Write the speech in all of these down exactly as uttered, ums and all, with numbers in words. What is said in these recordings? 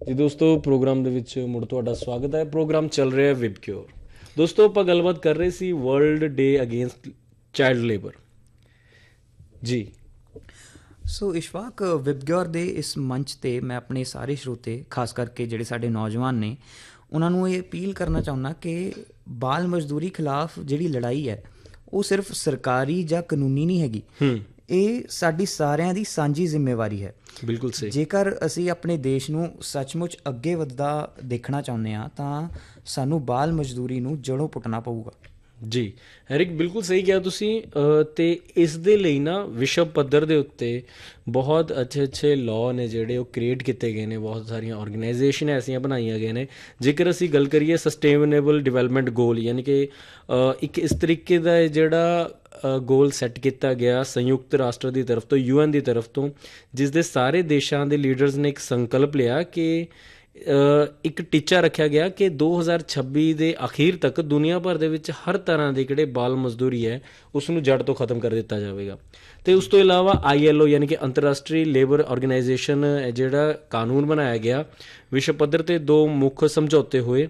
ਜੀ ਦੋਸਤੋ, ਪ੍ਰੋਗਰਾਮ ਦੇ ਵਿੱਚ ਮੁੜ ਤੁਹਾਡਾ ਸਵਾਗਤ ਹੈ। ਪ੍ਰੋਗਰਾਮ ਚੱਲ ਰਿਹਾ ਵਿਬਕਿਓਰ। ਦੋਸਤੋ, ਆਪਾਂ ਗੱਲਬਾਤ ਕਰ ਰਹੇ ਸੀ ਵਰਲਡ ਡੇ ਅਗੇਂਸਟ ਚਾਈਲਡ ਲੇਬਰ ਜੀ। ਸੋ ਇਸ਼ਫਾਕ, ਵਿਬਕਿਓਰ ਦੇ ਇਸ ਮੰਚ 'ਤੇ ਮੈਂ ਆਪਣੇ ਸਾਰੇ ਸਰੋਤੇ, ਖਾਸ ਕਰਕੇ ਜਿਹੜੇ ਸਾਡੇ ਨੌਜਵਾਨ ਨੇ, ਉਹਨਾਂ ਨੂੰ ਇਹ ਅਪੀਲ ਕਰਨਾ ਚਾਹੁੰਦਾ ਕਿ ਬਾਲ ਮਜ਼ਦੂਰੀ ਖਿਲਾਫ ਜਿਹੜੀ ਲੜਾਈ ਹੈ ਉਹ ਸਿਰਫ ਸਰਕਾਰੀ ਜਾਂ ਕਾਨੂੰਨੀ ਨਹੀਂ ਹੈਗੀ, ਇਹ ਸਾਡੀ ਸਾਰਿਆਂ ਦੀ ਸਾਂਝੀ ਜ਼ਿੰਮੇਵਾਰੀ ਹੈ। ਬਿਲਕੁਲ ਸਹੀ। ਜੇਕਰ ਅਸੀਂ ਆਪਣੇ ਦੇਸ਼ ਨੂੰ ਸੱਚਮੁੱਚ ਅੱਗੇ ਵੱਧਦਾ ਦੇਖਣਾ ਚਾਹੁੰਦੇ ਹਾਂ ਤਾਂ ਸਾਨੂੰ ਬਾਲ ਮਜ਼ਦੂਰੀ ਨੂੰ ਜੜ੍ਹੋਂ ਪੁੱਟਣਾ ਪਊਗਾ। ਜੀ ਹੈਰਿਕ, ਬਿਲਕੁਲ ਸਹੀ ਕਿਹਾ ਤੁਸੀਂ। ਅਤੇ ਇਸ ਦੇ ਲਈ ਨਾ ਵਿਸ਼ਵ ਪੱਧਰ ਦੇ ਉੱਤੇ ਬਹੁਤ ਅੱਛੇ ਅੱਛੇ ਲਾਅ ਨੇ ਜਿਹੜੇ ਉਹ ਕ੍ਰੀਏਟ ਕੀਤੇ ਗਏ ਨੇ, ਬਹੁਤ ਸਾਰੀਆਂ ਔਰਗਨਾਈਜੇਸ਼ਨ ਐਸੀਆਂ ਬਣਾਈਆਂ ਗਈਆਂ ਨੇ। ਜੇਕਰ ਅਸੀਂ ਗੱਲ ਕਰੀਏ ਸਸਟੇਨੇਬਲ ਡਿਵੈਲਪਮੈਂਟ ਗੋਲ, ਯਾਨੀ ਕਿ ਇੱਕ ਇਸ ਤਰੀਕੇ ਦਾ ਜਿਹੜਾ ਗੋਲ ਸੈੱਟ ਕੀਤਾ ਗਿਆ ਸੰਯੁਕਤ ਰਾਸ਼ਟਰ ਦੀ ਤਰਫ ਤੋਂ, ਯੂ ਐਨ ਦੀ ਤਰਫ ਤੋਂ, ਜਿਸ ਦੇ ਸਾਰੇ ਦੇਸ਼ਾਂ ਦੇ ਲੀਡਰਸ ਨੇ ਇੱਕ ਸੰਕਲਪ ਲਿਆ ਕਿ ਇੱਕ ਟੀਚਾ ਰੱਖਿਆ ਗਿਆ ਕਿ ਦੋ ਹਜ਼ਾਰ ਛੱਬੀ ਦੇ ਅਖੀਰ ਤੱਕ ਦੁਨੀਆ ਭਰ ਦੇ ਵਿੱਚ ਹਰ ਤਰ੍ਹਾਂ ਦੇ ਜਿਹੜੇ ਬਾਲ ਮਜ਼ਦੂਰੀ ਹੈ ਉਸ ਨੂੰ ਜੜ ਤੋਂ ਖ਼ਤਮ ਕਰ ਦਿੱਤਾ ਜਾਵੇਗਾ। ਅਤੇ ਉਸ ਤੋਂ ਇਲਾਵਾ ਆਈ ਐਲ ਓ ਯਾਨੀ ਕਿ ਅੰਤਰਰਾਸ਼ਟਰੀ ਲੇਬਰ ਔਰਗਨਾਈਜੇਸ਼ਨ ਜਿਹੜਾ ਕਾਨੂੰਨ ਬਣਾਇਆ ਗਿਆ ਵਿਸ਼ਵ ਪੱਧਰ 'ਤੇ, ਦੋ ਮੁੱਖ ਸਮਝੌਤੇ ਹੋਏ।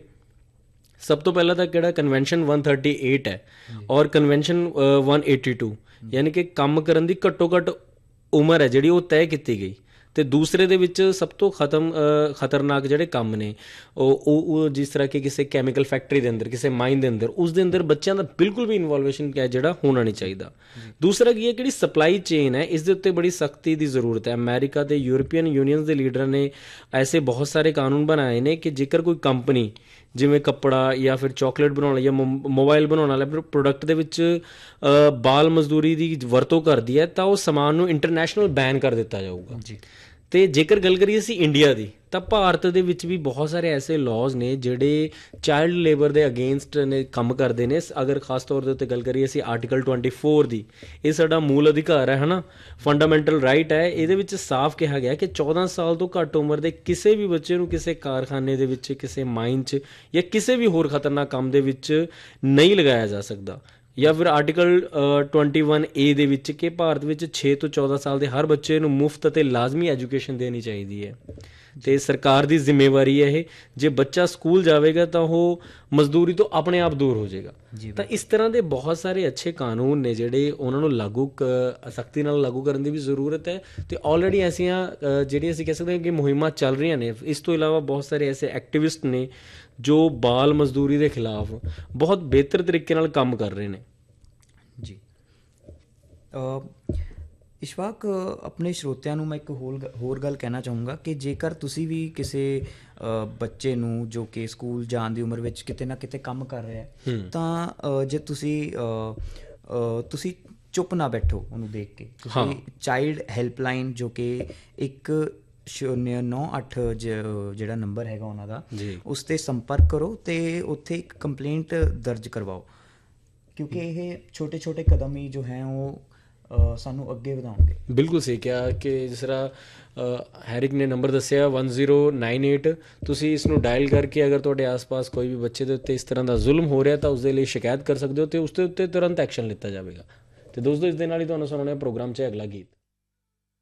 ਸਭ ਤੋਂ ਪਹਿਲਾਂ ਤਾਂ ਕਿਹੜਾ ਕਨਵੈਨਸ਼ਨ ਵਨ ਥਰਟੀ ਏਟ ਹੈ ਔਰ ਕਨਵੈਨਸ਼ਨ ਵਨ ਏਟੀ ਟੂ, ਯਾਨੀ ਕਿ ਕੰਮ ਕਰਨ ਦੀ ਘੱਟੋ ਘੱਟ ਉਮਰ ਹੈ ਜਿਹੜੀ ਉਹ ਤੈਅ ਕੀਤੀ ਗਈ। ਅਤੇ ਦੂਸਰੇ ਦੇ ਵਿੱਚ ਸਭ ਤੋਂ ਖਤਮ ਖਤਰਨਾਕ ਜਿਹੜੇ ਕੰਮ ਨੇ ਉਹ ਉਹ ਜਿਸ ਤਰ੍ਹਾਂ ਕਿ ਕਿਸੇ ਕੈਮੀਕਲ ਫੈਕਟਰੀ ਦੇ ਅੰਦਰ, ਕਿਸੇ ਮਾਈਨ ਦੇ ਅੰਦਰ, ਉਸ ਦੇ ਅੰਦਰ ਬੱਚਿਆਂ ਦਾ ਬਿਲਕੁਲ ਵੀ ਇਨਵੋਲਵੇਸ਼ਨ ਕਿਆ ਜਿਹੜਾ ਹੋਣਾ ਨਹੀਂ ਚਾਹੀਦਾ। ਦੂਸਰਾ ਕੀ ਹੈ, ਜਿਹੜੀ ਸਪਲਾਈ ਚੇਨ ਹੈ ਇਸ ਦੇ ਉੱਤੇ ਬੜੀ ਸਖਤੀ ਦੀ ਜ਼ਰੂਰਤ ਹੈ। ਅਮੈਰੀਕਾ ਅਤੇ ਯੂਰਪੀਅਨ ਯੂਨੀਅਨ ਦੇ ਲੀਡਰਾਂ ਨੇ ਐਸੇ ਬਹੁਤ ਸਾਰੇ ਕਾਨੂੰਨ ਬਣਾਏ ਨੇ ਕਿ ਜੇਕਰ ਕੋਈ ਕੰਪਨੀ ਜਿਵੇਂ ਕੱਪੜਾ ਜਾਂ ਫਿਰ ਚਾਕਲੇਟ ਬਣਾਉਣ ਜਾਂ ਮੋਬਾਈਲ ਬਣਾਉਣ ਵਾਲੇ ਪ੍ਰੋਡਕਟ ਦੇ ਵਿੱਚ ਬਾਲ ਮਜ਼ਦੂਰੀ ਦੀ ਵਰਤੋਂ ਕਰਦੀ ਹੈ ਤਾਂ ਉਹ ਸਮਾਨ ਨੂੰ ਇੰਟਰਨੈਸ਼ਨਲ ਬੈਨ ਕਰ ਦਿੱਤਾ ਜਾਊਗਾ ਜੀ। ਅਤੇ ਜੇਕਰ ਗੱਲ ਕਰੀਏ ਅਸੀਂ ਇੰਡੀਆ ਦੀ, ਤਾਂ ਭਾਰਤ ਦੇ ਵਿੱਚ ਵੀ ਬਹੁਤ ਸਾਰੇ ਐਸੇ ਲਾਜ਼ ਨੇ ਜਿਹੜੇ ਚਾਈਲਡ ਲੇਬਰ ਦੇ ਅਗੇਂਸਟ ਨੇ ਕੰਮ ਕਰਦੇ ਨੇ। ਅਗਰ ਖਾਸ ਤੌਰ ਦੇ ਉੱਤੇ ਗੱਲ ਕਰੀਏ ਅਸੀਂ ਆਰਟੀਕਲ ਟਵੈਂਟੀ ਫੋਰ ਦੀ, ਇਹ ਸਾਡਾ ਮੂਲ ਅਧਿਕਾਰ ਹੈ, ਹੈ ਨਾ, ਫੰਡਾਮੈਂਟਲ ਰਾਈਟ ਹੈ। ਇਹਦੇ ਵਿੱਚ ਸਾਫ਼ ਕਿਹਾ ਗਿਆ ਕਿ ਚੌਦਾਂ ਸਾਲ ਤੋਂ ਘੱਟ ਉਮਰ ਦੇ ਕਿਸੇ ਵੀ ਬੱਚੇ ਨੂੰ ਕਿਸੇ ਕਾਰਖਾਨੇ ਦੇ ਵਿੱਚ, ਕਿਸੇ ਮਾਈਨ 'ਚ ਜਾਂ ਕਿਸੇ ਵੀ ਹੋਰ ਖਤਰਨਾਕ ਕੰਮ ਦੇ ਵਿੱਚ ਨਹੀਂ ਲਗਾਇਆ ਜਾ ਸਕਦਾ। ਜਾਂ ਫਿਰ ਆਰਟੀਕਲ ਟਵੈਂਟੀ ਵਨ ਏ ਦੇ ਵਿੱਚ ਕਿ ਭਾਰਤ ਵਿੱਚ ਛੇ ਤੋਂ ਚੌਦਾਂ ਸਾਲ ਦੇ ਹਰ ਬੱਚੇ ਨੂੰ ਮੁਫਤ ਅਤੇ ਲਾਜ਼ਮੀ ਐਜੂਕੇਸ਼ਨ ਦੇਣੀ ਚਾਹੀਦੀ ਹੈ। ਅਤੇ ਸਰਕਾਰ ਦੀ ਜ਼ਿੰਮੇਵਾਰੀ ਹੈ ਇਹ। ਜੇ ਬੱਚਾ ਸਕੂਲ ਜਾਵੇਗਾ ਤਾਂ ਉਹ ਮਜ਼ਦੂਰੀ ਤੋਂ ਆਪਣੇ ਆਪ ਦੂਰ ਹੋ ਜਾਏਗਾ। ਤਾਂ ਇਸ ਤਰ੍ਹਾਂ ਦੇ ਬਹੁਤ ਸਾਰੇ ਅੱਛੇ ਕਾਨੂੰਨ ਨੇ ਜਿਹੜੇ ਉਹਨਾਂ ਨੂੰ ਲਾਗੂ ਸਖਤੀ ਨਾਲ ਲਾਗੂ ਕਰਨ ਦੀ ਵੀ ਜ਼ਰੂਰਤ ਹੈ। ਅਤੇ ਆਲਰੇਡੀ ਐਸੀਆਂ ਜਿਹੜੀਆਂ ਅਸੀਂ ਕਹਿ ਸਕਦੇ ਹਾਂ ਕਿ ਮੁਹਿੰਮਾਂ ਚੱਲ ਰਹੀਆਂ ਨੇ। ਇਸ ਤੋਂ ਇਲਾਵਾ ਬਹੁਤ ਸਾਰੇ ਐਸੇ ਐਕਟੀਵਿਸਟ ਨੇ ਜੋ ਬਾਲ ਮਜ਼ਦੂਰੀ ਦੇ ਖਿਲਾਫ ਬਹੁਤ ਬਿਹਤਰ ਤਰੀਕੇ ਨਾਲ ਕੰਮ ਕਰ ਰਹੇ ਨੇ ਜੀ। ਇਸ਼ਫਾਕ, ਆਪਣੇ ਸਰੋਤਿਆਂ ਨੂੰ ਮੈਂ ਇੱਕ ਹੋਰ ਹੋਰ ਗੱਲ ਕਹਿਣਾ ਚਾਹੂੰਗਾ ਕਿ ਜੇਕਰ ਤੁਸੀਂ ਵੀ ਕਿਸੇ ਬੱਚੇ ਨੂੰ ਜੋ ਕਿ ਸਕੂਲ ਜਾਣ ਦੀ ਉਮਰ ਵਿੱਚ ਕਿਤੇ ਨਾ ਕਿਤੇ ਕੰਮ ਕਰ ਰਿਹਾ ਤਾਂ ਜੇ ਤੁਸੀਂ ਤੁਸੀਂ ਚੁੱਪ ਨਾ ਬੈਠੋ ਉਹਨੂੰ ਦੇਖ ਕੇ। ਤੁਸੀਂ ਚਾਈਲਡ ਹੈਲਪਲਾਈਨ ਜੋ ਕਿ ਇੱਕ ਸ਼ੂਨਿਆ ਨੌ ਅੱਠ ਜ ਜਿਹੜਾ ਨੰਬਰ ਹੈਗਾ ਉਹਨਾਂ ਦਾ, ਉਸ 'ਤੇ ਸੰਪਰਕ ਕਰੋ ਅਤੇ ਉੱਥੇ ਇੱਕ ਕੰਪਲੇਂਟ ਦਰਜ ਕਰਵਾਓ, ਕਿਉਂਕਿ ਇਹ ਛੋਟੇ ਛੋਟੇ ਕਦਮ ਹੀ ਜੋ ਹੈ ਉਹ ਸਾਨੂੰ ਅੱਗੇ ਵਧਾਉਣਗੇ। ਬਿਲਕੁਲ ਸਹੀ ਕਿਹਾ ਕਿ ਜਿਸ ਤਰ੍ਹਾਂ ਹੈਰਿਕ ਨੇ ਨੰਬਰ ਦੱਸਿਆ ਵਨ ਜ਼ੀਰੋ ਨਾਈਨ ਏਟ, ਤੁਸੀਂ ਇਸ ਨੂੰ ਡਾਇਲ ਕਰਕੇ ਅਗਰ ਤੁਹਾਡੇ ਆਸ ਪਾਸ ਕੋਈ ਵੀ ਬੱਚੇ ਦੇ ਉੱਤੇ ਇਸ ਤਰ੍ਹਾਂ ਦਾ ਜ਼ੁਲਮ ਹੋ ਰਿਹਾ ਤਾਂ ਉਸ ਦੇ ਲਈ ਸ਼ਿਕਾਇਤ ਕਰ ਸਕਦੇ ਹੋ ਅਤੇ ਉਸ ਦੇ ਉੱਤੇ ਤੁਰੰਤ ਐਕਸ਼ਨ ਲਿੱਤਾ ਜਾਵੇਗਾ। ਅਤੇ ਦੋਸਤੋ, ਇਸ ਦੇ ਨਾਲ ਹੀ ਤੁਹਾਨੂੰ ਸੁਣਾਉਣਾ ਪ੍ਰੋਗਰਾਮ 'ਚ ਅਗਲਾ ਗੀਤ।